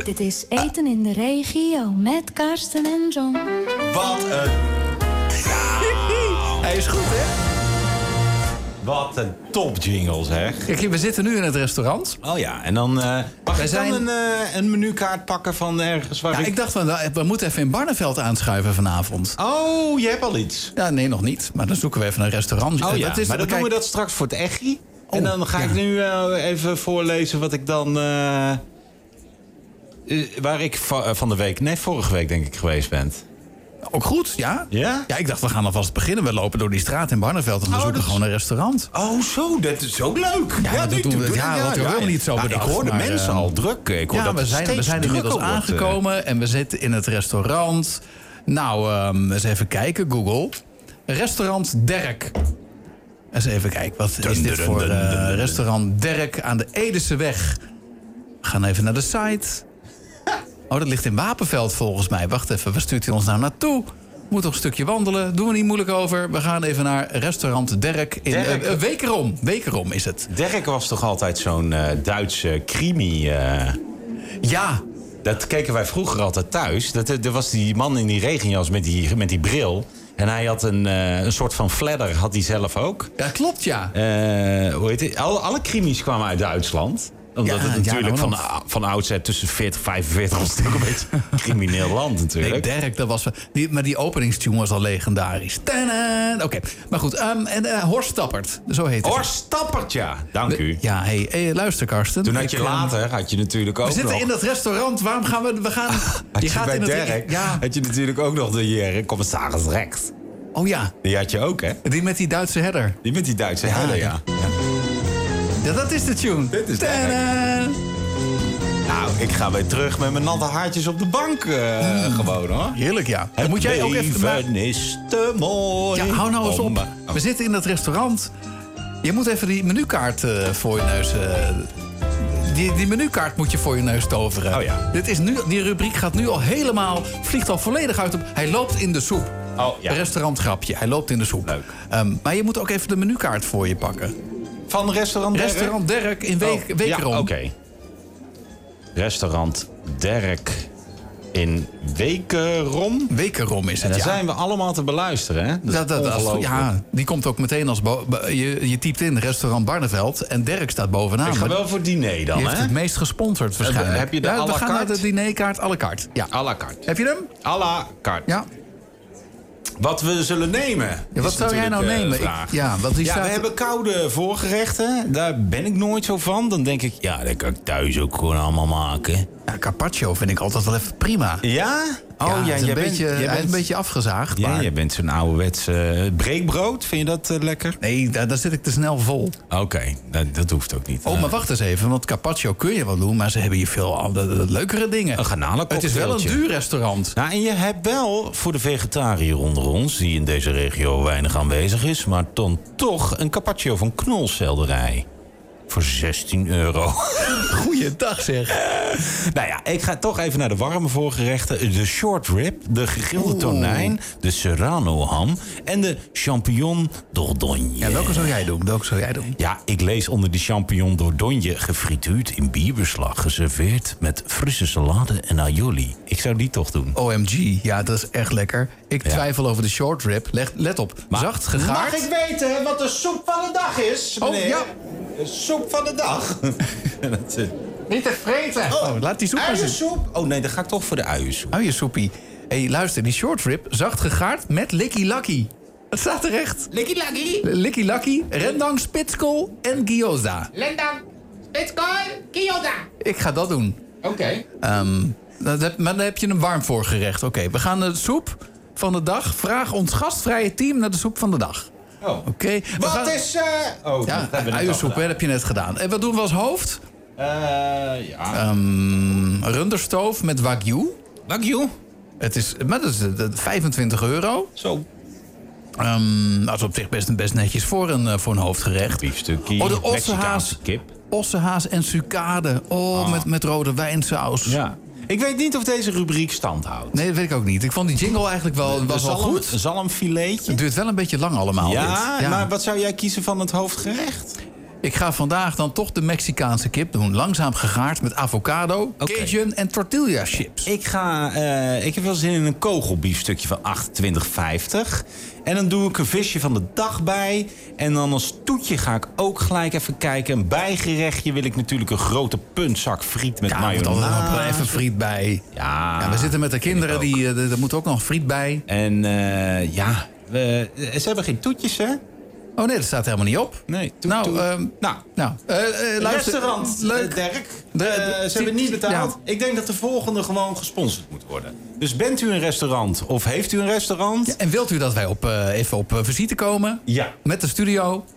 Dit is Eten in de Regio met Karsten en John. Wat een... Hij is goed, hè? Wat een top jingle, zeg. Kijk, we zitten nu in het restaurant. Oh ja, en dan mag ik dan een menukaart pakken van ergens waar Ik dacht, we moeten even in Barneveld aanschuiven vanavond. Oh, je hebt al iets. Ja, nee, nog niet. Maar dan zoeken we even een restaurant. Oh ja, maar dan doen we dat straks voor het echi. En dan ga ik nu even voorlezen wat ik dan... waar ik van de week... Nee, vorige week denk ik geweest ben. Ook goed, ja? Ja? Ja, ik dacht, we gaan alvast beginnen. We lopen door die straat in Barneveld en we zoeken gewoon een restaurant. Oh, zo, dat is ook leuk. Ja, dat doen we. Ja, want we hebben helemaal niet zo bedacht. Ik hoorde mensen al druk. We zijn inmiddels aangekomen en we zitten in het restaurant. Nou, eens even kijken, Google. Restaurant Derk. Eens even kijken, wat is dit voor restaurant Derk aan de Edeseweg? We gaan even naar de site. Oh, dat ligt in Wapenveld volgens mij. Wacht even, waar stuurt hij ons nou naartoe? Moet nog een stukje wandelen. Doen we niet moeilijk over. We gaan even naar restaurant Derk in Wekerom. Wekerom is het. Derk was toch altijd zo'n Duitse crimi... Ja. Dat keken wij vroeger altijd thuis. Er was die man in die regenjas met die bril. En hij had een soort van fladder, had hij zelf ook. Ja, klopt, ja. Hoe heet het? Alle crimies kwamen uit Duitsland. Omdat het natuurlijk van oudsher tussen 40 en 45 was natuurlijk een beetje een crimineel land natuurlijk. Nee, Derk, dat was... Maar die openingstune was al legendarisch. Oké, maar goed. En Horst Stappert, zo heet het. Horst Stappert, ja. Dank u. Ja, hey, luister Karsten. Toen had je natuurlijk ook we zitten in dat restaurant, waarom gaan we gaan... je gaat bij Derk had je natuurlijk ook nog de commissaris Rex. Oh ja. Die had je ook, hè? Die met die Duitse herder. Die met die Duitse herder, ja. Ja, dat is de tune. Dit is Nou, ik ga weer terug met mijn natte haartjes op de bank gewoon, hoor. Heerlijk, ja. Het moet jij ook even is te mooi. Ja, hou nou eens op. We zitten in het restaurant. Je moet even die menukaart voor je neus... Die menukaart moet je voor je neus toveren. Oh ja. Die rubriek gaat nu al helemaal... Vliegt al volledig uit op... Hij loopt in de soep. Oh, ja. Een restaurantgrapje. Hij loopt in de soep. Leuk. Maar je moet ook even de menukaart voor je pakken. Van restaurant Derk? Restaurant Derk in Wekerom. Ja, oké. Restaurant Derk in Wekerom? Wekerom is het, en daar zijn we allemaal te beluisteren, hè? Die komt ook meteen als... Je typt in restaurant Barneveld en Derk staat bovenaan. Ik ga wel voor diner dan, hè? Die heeft het meest gesponsord waarschijnlijk. Heb je de à la carte? We gaan naar de dinerkaart à la carte. Ja. À la carte. Heb je hem? À la carte. Ja. Wat we zullen nemen. Ja, wat zou jij nou nemen? We hebben koude voorgerechten. Daar ben ik nooit zo van. Dan denk ik, dat kan ik thuis ook gewoon allemaal maken. Ja, carpaccio vind ik altijd wel even prima. Ja? Oh, jij bent een beetje afgezaagd. Ja, jij bent zo'n ouderwets breekbrood. Vind je dat lekker? Nee, daar zit ik te snel vol. Oké, dat hoeft ook niet. Oh, maar wacht eens even, want carpaccio kun je wel doen... maar ze hebben hier veel leukere dingen. Een garnalencocktailtje. Het is wel een duur restaurant. Nou, en je hebt wel voor de vegetariër onder ons... die in deze regio weinig aanwezig is... maar dan toch een carpaccio van knolselderij. Voor €16. Goeiedag zeg. Nou ja, ik ga toch even naar de warme voorgerechten. De short rib, de gegrilde tonijn, de serrano ham en de champignon dordogne. Ja, welke zou jij doen? Ja, ik lees onder die champignon dordogne gefrituurd in bierbeslag, geserveerd met frisse salade en aioli. Ik zou die toch doen. OMG, ja, dat is echt lekker. Ik twijfel over de short rib. Let op, zacht gegaard. Mag ik weten wat de soep van de dag is, meneer? Oh, ja. De soep van de dag. Niet te vreten. Oh, laat die soep maar zien. Uiensoep? Oh nee, dan ga ik toch voor de uiensoep. Uiensoepie. Hé, luister, die short rib, zacht gegaard met Licky Lucky. Het staat er echt. Licky Lucky? Licky Lucky, rendang, spitskool en gyoza. Rendang, spitskool, gyoza. Ik ga dat doen. Oké. Maar dan heb je een warm voorgerecht. Oké, we gaan de soep van de dag. Vraag ons gastvrije team naar de soep van de dag. Oh. Oké. Wat is... ja, uiensoep, dat heb je net gedaan. En wat doen we als hoofd? Runderstoof met wagyu. Wagyu? Dat is €25. Zo. Dat is op zich best netjes voor een hoofdgerecht. Biefstukje, de Mexicaanse kip. Ossehaas en sucade. Met rode wijnsaus. Ja. Ik weet niet of deze rubriek stand houdt. Nee, dat weet ik ook niet. Ik vond die jingle eigenlijk wel goed. Een zalmfiletje. Het duurt wel een beetje lang allemaal. Ja, maar wat zou jij kiezen van het hoofdgerecht? Ik ga vandaag dan toch de Mexicaanse kip doen. Langzaam gegaard met avocado, Cajun en tortilla chips. Ik heb wel zin in een kogelbiefstukje van 28,50. En dan doe ik een visje van de dag bij. En dan als toetje ga ik ook gelijk even kijken. Een bijgerechtje wil ik natuurlijk een grote puntzak friet met mayonaise. Ja, er even friet bij. Ja, we zitten met de kinderen, er moet ook nog friet bij. En ze hebben geen toetjes, hè? Oh nee, dat staat helemaal niet op. Nee. Restaurant. Leuk. Dirk. Ze hebben niet betaald. Ja. Ik denk dat de volgende gewoon gesponsord moet worden. Dus bent u een restaurant of heeft u een restaurant? Ja, en wilt u dat wij even op visite komen? Ja. Met de studio?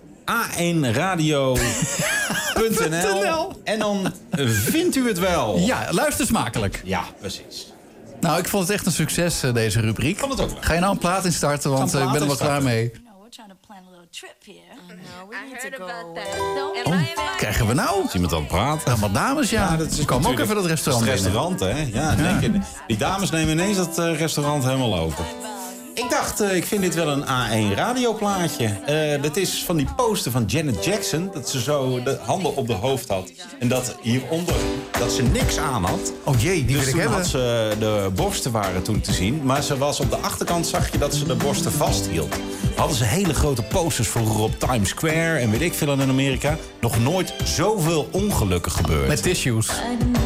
A1radio.nl En dan vindt u het wel. Ja, luister smakelijk. Ja, precies. Nou, ik vond het echt een succes, deze rubriek. Ik vond het ook wel. Ga je nou een plaat instarten, want ik ben er wel klaar mee. Krijgen we nou? Is iemand aan het praten? Allemaal dames, ja. Dat is komen ook even dat restaurant het restaurant, hè? Ja, die dames nemen ineens dat restaurant helemaal over. Ik dacht, ik vind dit wel een A1 radioplaatje. Dat is van die poster van Janet Jackson. Dat ze zo de handen op de hoofd had. En dat hieronder, dat ze niks aan had. Oh jee, die dus wil ik hebben. Had ze, de borsten waren toen te zien. Maar ze was op de achterkant, zag je dat ze de borsten vasthield. Hadden ze hele grote posters vroeger op Times Square. En weet ik veel in Amerika. Nog nooit zoveel ongelukken gebeurd. Met tissues.